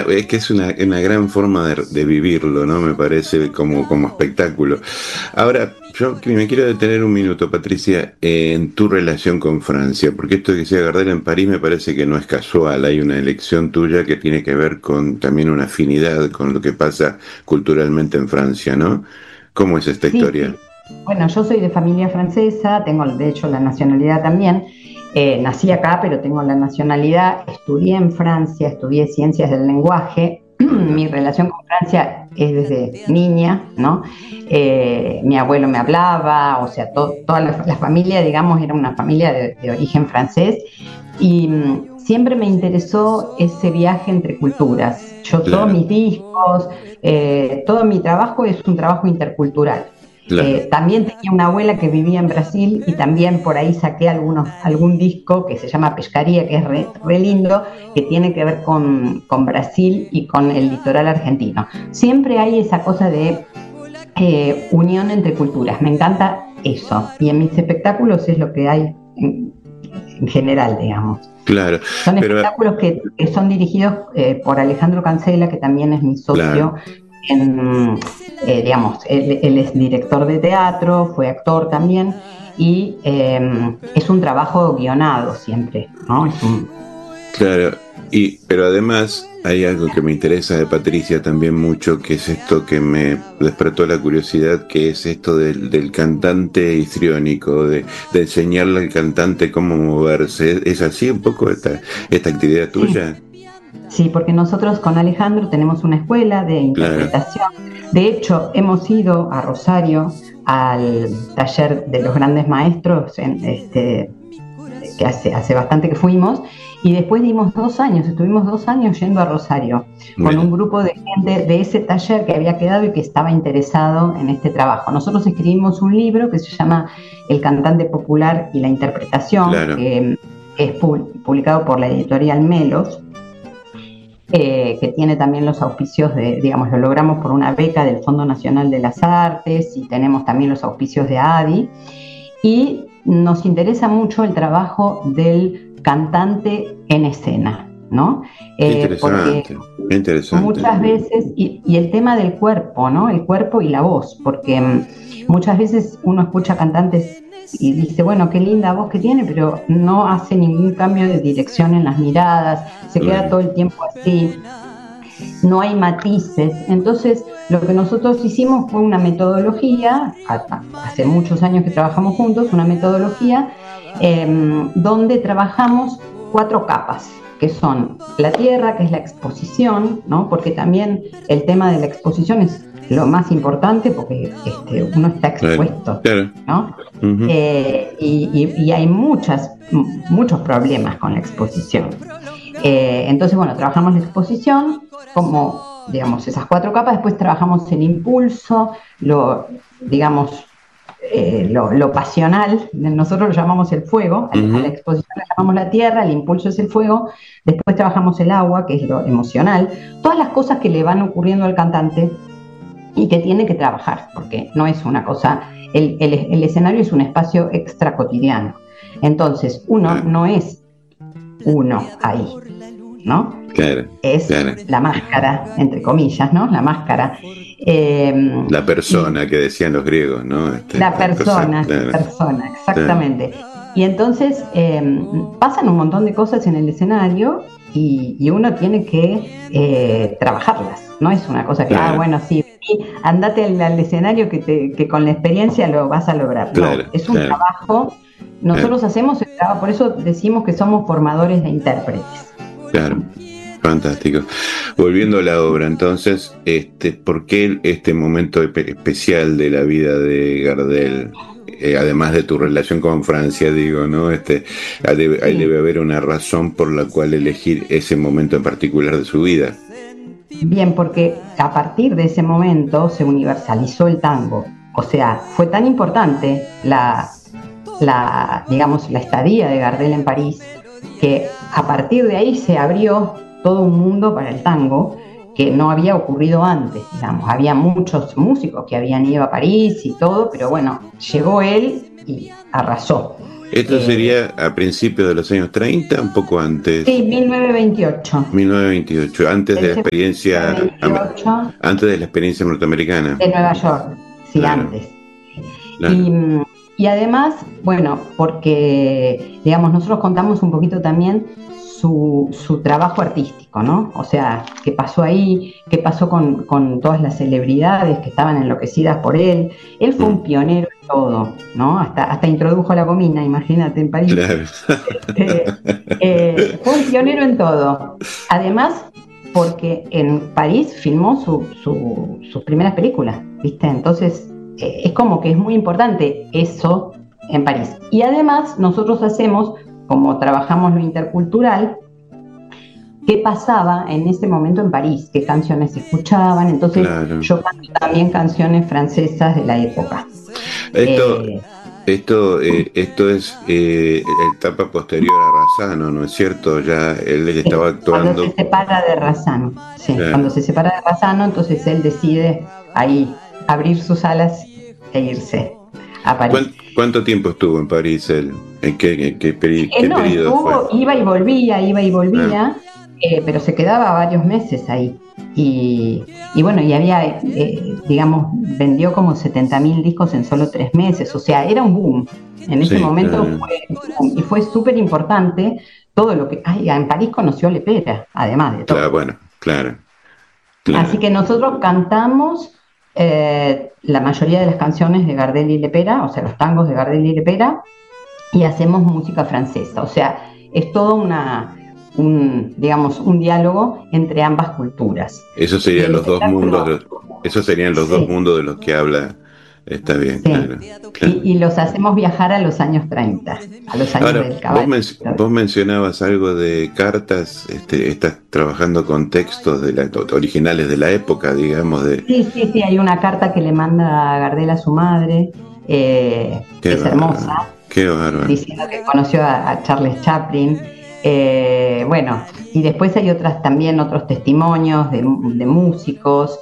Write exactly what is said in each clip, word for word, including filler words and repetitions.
es que es una, una gran forma de, de vivirlo, ¿no? Me parece como, como espectáculo. Ahora, yo que me quiero detener un minuto, Patricia, eh, en tu relación con Francia, porque esto que decía Gardel en París me parece que no es casual, hay una elección tuya que tiene que ver con también una afinidad con lo que pasa culturalmente en Francia, ¿no? ¿Cómo es esta Sí, historia? sí. Bueno, yo soy de familia francesa, tengo de hecho la nacionalidad también. Eh, nací acá, pero tengo la nacionalidad. Estudié en Francia, estudié ciencias del lenguaje. Ajá. Mi relación con Francia es desde niña, ¿no? Eh, mi abuelo me hablaba, o sea, to- toda la, la familia, digamos, era una familia de, de origen francés. Y mm, siempre me interesó ese viaje entre culturas. Yo, todos Claro, mis discos, eh, todo mi trabajo es un trabajo intercultural. claro. Eh, también tenía una abuela que vivía en Brasil y también por ahí saqué algunos, algún disco que se llama Pescaría, que es re, re lindo, que tiene que ver con, con Brasil y con el litoral argentino. Siempre hay esa cosa de eh, unión entre culturas, me encanta eso. Y en mis espectáculos es lo que hay en, en general, digamos. Claro, Son pero espectáculos que, que son dirigidos eh, por Alejandro Cancela, que también es mi claro, socio en, eh, digamos, él, él, es director de teatro, fue actor también, y eh, es un trabajo guionado siempre, ¿no? Es un, claro. Y, pero además hay algo que me interesa de Patricia también mucho, que es esto que me despertó la curiosidad, que es esto del, del cantante histriónico, de, de enseñarle al cantante cómo moverse. ¿Es así un poco esta, esta actividad sí, tuya? sí, porque nosotros con Alejandro tenemos una escuela de Claro. interpretación. De hecho, hemos ido a Rosario al taller de los grandes maestros en, este, que hace, hace bastante que fuimos, y después dimos dos años, estuvimos dos años yendo a Rosario con un Mira, grupo de gente de ese taller que había quedado y que estaba interesado en este trabajo. Nosotros escribimos un libro que se llama El cantante popular y la interpretación, claro. que es publicado por la editorial Melos, eh, que tiene también los auspicios de, digamos, lo logramos por una beca del Fondo Nacional de las Artes y tenemos también los auspicios de A D I. Y nos interesa mucho el trabajo del cantante en escena, ¿no? Qué Eh, porque interesante, qué interesante. muchas veces, y, y, el tema del cuerpo, ¿no? El cuerpo y la voz, porque um, muchas veces uno escucha cantantes y dice, bueno, qué linda voz que tiene, pero no hace ningún cambio de dirección en las miradas, se queda Claro. todo el tiempo así, no hay matices. Entonces, lo que nosotros hicimos fue una metodología, hace muchos años que trabajamos juntos, una metodología eh, donde trabajamos cuatro capas, que son la tierra, que es la exposición, ¿no? Porque también el tema de la exposición es lo más importante porque este, uno está Claro, expuesto, claro. ¿no? Ujú. Eh, y, y, y hay muchas, muchos problemas con la exposición. Eh, entonces, bueno, trabajamos la exposición como, digamos, esas cuatro capas, después trabajamos el impulso, lo, digamos, eh, lo, lo pasional, nosotros lo llamamos el fuego, a la Ujú. exposición la llamamos la tierra, el impulso es el fuego, después trabajamos el agua, que es lo emocional, todas las cosas que le van ocurriendo al cantante y que tiene que trabajar, porque no es una cosa, el, el, el escenario es un espacio extra cotidiano, entonces uno Claro, no es uno ahí, ¿no? claro, Es claro. la máscara, entre comillas, ¿no? La máscara. Eh, La y persona que decían los griegos, ¿no? Este, la la cosa, persona, claro, persona, claro, exactamente. Y entonces eh, pasan un montón de cosas en el escenario y, y uno tiene que eh, trabajarlas. No es una cosa que, ah, claro, bueno, sí, andate al, al escenario que, te, que con la experiencia lo vas a lograr. No, claro, es un claro, trabajo. claro, Nosotros hacemos el trabajo, por eso decimos que somos formadores de intérpretes. claro. Fantástico. Volviendo a la obra, entonces, este, ¿por qué este momento espe- especial de la vida de Gardel? Eh, además de tu relación con Francia, digo, ¿no? Este, ah, debe- ahí Sí, debe haber una razón por la cual elegir ese momento en particular de su vida. bien, porque a partir de ese momento se universalizó el tango. O sea, fue tan importante la, la, digamos, la estadía de Gardel en París que a partir de ahí se abrió todo un mundo para el tango que no había ocurrido antes, digamos. Había muchos músicos que habían ido a París y todo, pero bueno, llegó él y arrasó. ¿Esto sería eh, a principios de los años treinta, un poco antes? Sí, mil novecientos veintiocho. mil novecientos veintiocho, antes de la experiencia veintiocho, antes de la experiencia norteamericana. De Nueva York, sí, claro. antes. Claro. Y, y además, bueno, porque, digamos, nosotros contamos un poquito también su, su trabajo artístico, ¿no? O sea, qué pasó ahí, qué pasó con, con todas las celebridades que estaban enloquecidas por él. Él fue mm. un pionero en todo, ¿no? Hasta, hasta introdujo la comina, imagínate, en París. Claro. Eh, eh, fue un pionero en todo. Además, porque en París filmó su, su, sus primeras películas, ¿viste? Entonces, eh, es como que es muy importante eso en París. Y además, nosotros hacemos, como trabajamos lo intercultural, qué pasaba en ese momento en París, qué canciones se escuchaban. Entonces, claro. yo canto también canciones francesas de la época. Esto, eh, esto, eh, esto es eh, la etapa posterior a Razzano, ¿no es cierto? Ya él sí, estaba actuando. Cuando se separa de Razzano, sí, claro. Cuando se separa de Razzano, entonces él decide ahí abrir sus alas e irse a París. ¿Cuánto, cuánto tiempo estuvo en París él? ¿En qué, en qué, peri- eh, qué no, periodo estuvo, fue? Iba y volvía, iba y volvía, ah. eh, pero se quedaba varios meses ahí. Y, y bueno, y había, eh, digamos, vendió como setenta mil discos en solo tres meses, o sea, era un boom. En ese sí, momento claro. fue un boom, y fue súper importante todo lo que... Ay, en París conoció a Lepera, además de todo. Claro, bueno, claro. claro. Así que nosotros cantamos eh, la mayoría de las canciones de Gardel y Lepera, o sea, los tangos de Gardel y Lepera, y hacemos música francesa, o sea, es todo una... un, digamos, un diálogo entre ambas culturas. Eso serían los dos mundos, de, esos serían los sí. dos mundos de los que habla, está bien, sí. claro. claro. Y, y los hacemos viajar a los años treinta, a los años Ahora, del caballo. Vos, men- vos mencionabas algo de cartas, este, estás trabajando con textos de la, originales de la época, digamos. De... Sí, sí, sí, hay una carta que le manda Gardel a su madre, eh, que es hermosa, Qué bárbaro. Diciendo que conoció a, a Charles Chaplin. Eh, bueno, y después hay otras también otros testimonios de, de músicos,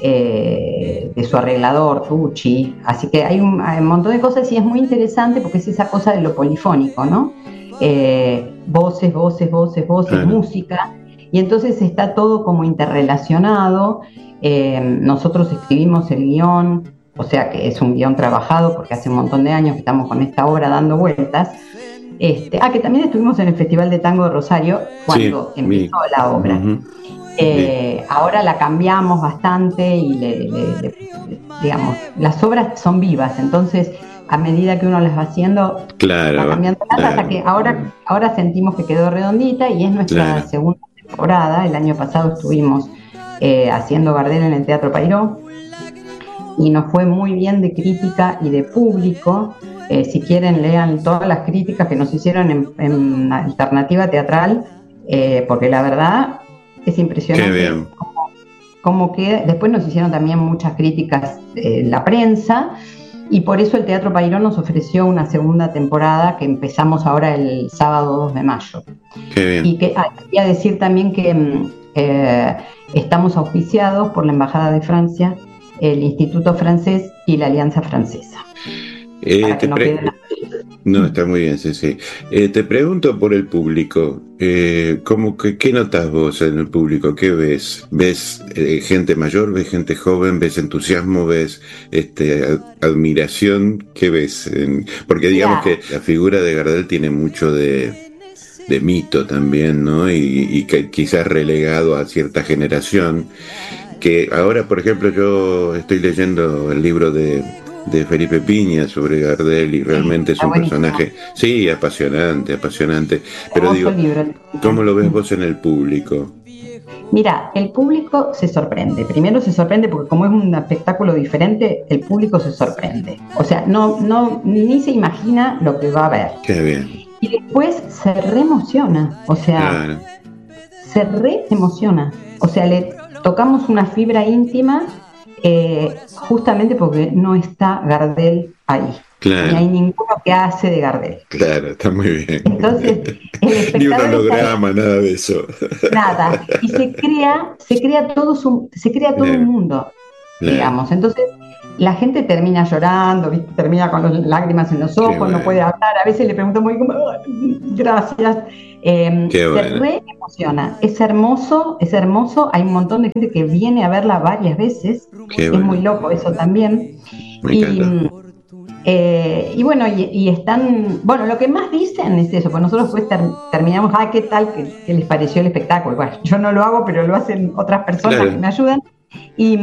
eh, de su arreglador, Tucci, así que hay un, hay un montón de cosas y es muy interesante porque es esa cosa de lo polifónico, ¿no? Eh, voces, voces, voces, voces, claro. música, y entonces está todo como interrelacionado. Eh, nosotros escribimos el guión, o sea que es un guión trabajado porque hace un montón de años que estamos con esta obra dando vueltas. Este, ah, que también estuvimos en el Festival de Tango de Rosario cuando sí, empezó mi... la obra. Uh-huh. Eh, sí. Ahora la cambiamos bastante y le, le, le, digamos, las obras son vivas, entonces a medida que uno las va haciendo, claro, va cambiando claro. hasta que ahora, ahora sentimos que quedó redondita y es nuestra claro. segunda temporada. El año pasado estuvimos eh, haciendo Gardel en el Teatro Payró y nos fue muy bien de crítica y de público. Eh, si quieren, lean todas las críticas que nos hicieron en, en Alternativa Teatral, eh, porque la verdad es impresionante. Qué bien. Como, como que después nos hicieron también muchas críticas en la prensa, y por eso el Teatro Payró nos ofreció una segunda temporada que empezamos ahora el sábado dos de mayo. Qué bien. Y que ah, quería decir también que eh, estamos auspiciados por la Embajada de Francia, el Instituto Francés y la Alianza Francesa. Eh, te no, pre- no, está muy bien, sí, sí. Eh, te pregunto por el público. Eh, ¿cómo que, ¿Qué notas vos en el público? ¿Qué ves? ¿Ves eh, gente mayor? ¿Ves gente joven? ¿Ves entusiasmo? ¿Ves este, ad- admiración? ¿Qué ves? En, porque digamos yeah. que la figura de Gardel tiene mucho de, de mito también, ¿no? Y, y que quizás relegado a cierta generación. Que ahora, por ejemplo, yo estoy leyendo el libro de... de Felipe Piña sobre Gardel y realmente es un personaje, sí, apasionante, apasionante, pero digo, ¿cómo lo ves vos en el público? Mira, el público se sorprende, primero se sorprende porque como es un espectáculo diferente, el público se sorprende, o sea, no, no, ni se imagina lo que va a ver. Qué bien. Y después se reemociona, o sea, claro. se reemociona, o sea, le tocamos una fibra íntima. Eh, justamente porque no está Gardel ahí. Claro. Ni hay ninguno que hace de Gardel. Claro, está muy bien. Entonces, el espectador Ni un holograma, está... nada de eso. Nada. Y se crea, se crea todo su, se crea todo claro. un mundo, claro. digamos. Entonces, la gente termina llorando, ¿viste? Termina con las lágrimas en los ojos, bueno. no puede hablar. A veces le pregunto muy como, gracias. Eh, se bueno. re emociona. Es hermoso, es hermoso. Hay un montón de gente que viene a verla varias veces. Qué es bueno. muy loco eso también. Me y, eh, y bueno, y, y están, bueno, lo que más dicen es eso, pues nosotros pues ter, terminamos, ah, ¿qué tal? ¿Qué, ¿Qué les pareció el espectáculo? Bueno, yo no lo hago, pero lo hacen otras personas claro. que me ayudan. Y,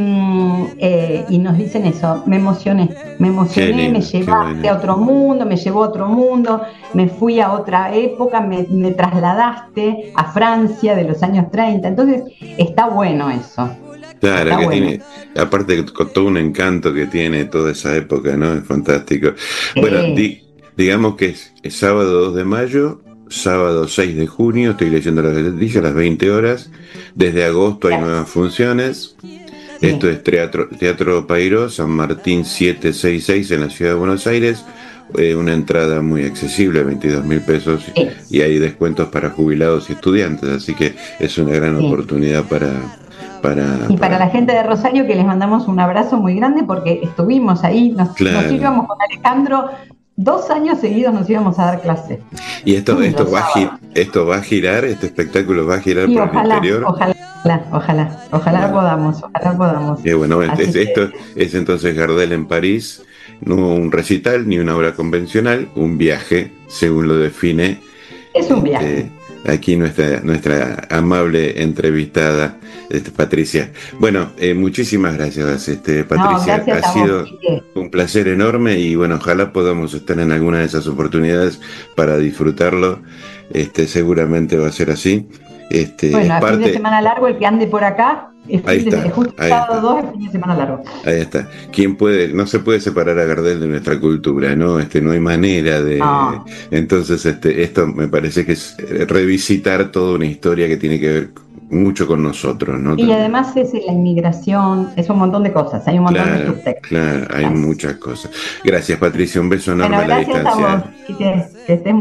eh, y nos dicen eso, me emocioné, me emocioné, lindo, me llevaste bueno. a otro mundo, me llevó a otro mundo, me fui a otra época, me, me trasladaste a Francia de los años treinta, entonces está bueno eso. Claro, está que bueno. tiene, aparte con todo un encanto que tiene toda esa época, ¿no? Es fantástico. Sí. Bueno, di, digamos que es, es sábado dos de mayo, sábado seis de junio, estoy leyendo la gacetilla, a las veinte horas, desde agosto hay nuevas funciones. Sí. Esto es Teatro, Teatro Payró, San Martín setecientos sesenta y seis en la ciudad de Buenos Aires. Eh, una entrada muy accesible, veintidós mil pesos, sí. y hay descuentos para jubilados y estudiantes, así que es una gran sí. oportunidad para, para... Y para, para la gente de Rosario, que les mandamos un abrazo muy grande porque estuvimos ahí, nos, claro. nos íbamos con Alejandro, dos años seguidos nos íbamos a dar clase. ¿Y esto, esto, va, a esto va a girar? ¿Este espectáculo va a girar sí, por ojalá, el interior? Ojalá. Ojalá, ojalá, ojalá bueno. podamos, ojalá podamos. Eh, bueno, es, esto que... es entonces Gardel en París, no un recital ni una obra convencional, un viaje, según lo define. Es un viaje. Este, aquí nuestra, nuestra amable entrevistada, este, Patricia. Bueno, eh, muchísimas gracias, este, Patricia. No, gracias ha a sido vos, ¿sí? un placer enorme y bueno, ojalá podamos estar en alguna de esas oportunidades para disfrutarlo. Este, seguramente va a ser así. Este, bueno, es parte... fin de semana largo, el que ande por acá, es ahí fin está, de, justo ahí sábado está. dos, es fin de semana largo. Ahí está. ¿Quién puede? No se puede separar a Gardel de nuestra cultura, ¿no? Este, no hay manera de. No. Entonces, este, esto me parece que es revisitar toda una historia que tiene que ver mucho con nosotros, ¿no? Y También. además es la inmigración, es un montón de cosas, hay un montón claro, de subtextos. Claro, hay gracias. muchas cosas. Gracias, Patricia, un beso enorme bueno, a la distancia. A vos, que, que estés